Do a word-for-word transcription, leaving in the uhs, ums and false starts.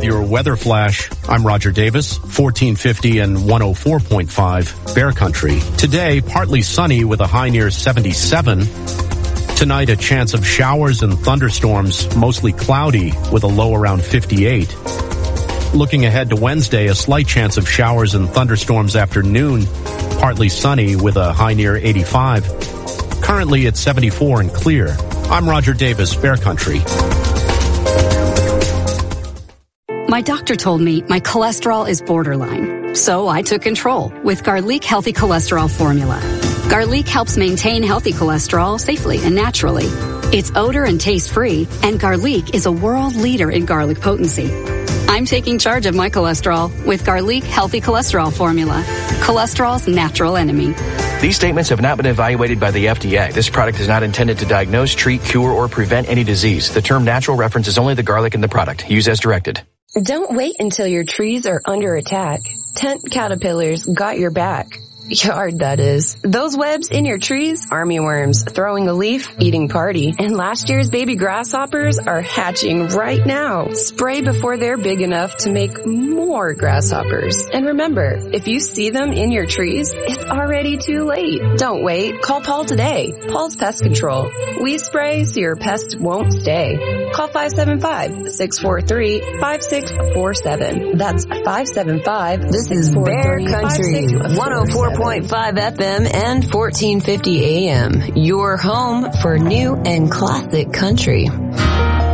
with your weather flash. I'm Roger Davis, fourteen fifty and one oh four point five Bear Country. Today, partly sunny with a high near seventy-seven. Tonight, a chance of showers and thunderstorms, mostly cloudy with a low around fifty-eight. Looking ahead to Wednesday, a slight chance of showers and thunderstorms after noon, partly sunny with a high near eighty-five. Currently, it's seventy-four and clear. I'm Roger Davis, Bear Country. My doctor told me my cholesterol is borderline, so I took control with Garlic Healthy Cholesterol Formula. Garlic helps maintain healthy cholesterol safely and naturally. It's odor and taste-free, and Garlic is a world leader in garlic potency. I'm taking charge of my cholesterol with Garlic Healthy Cholesterol Formula, cholesterol's natural enemy. These statements have not been evaluated by the F D A. This product is not intended to diagnose, treat, cure, or prevent any disease. The term natural references only the garlic in the product. Use as directed. Don't wait until your trees are under attack. Tent caterpillars got your back. Yard, that is. Those webs in your trees, army worms throwing a leaf, eating party, and last year's baby grasshoppers are hatching right now. Spray before they're big enough to make more grasshoppers. And remember, if you see them in your trees, it's already too late. Don't wait. Call Paul today. Paul's Pest Control. We spray so your pest won't stay. Call five seven five, six four three, five six four seven. That's five seven five, This is Bear Country, one oh four point five F M and fourteen fifty A M. Your home for new and classic country.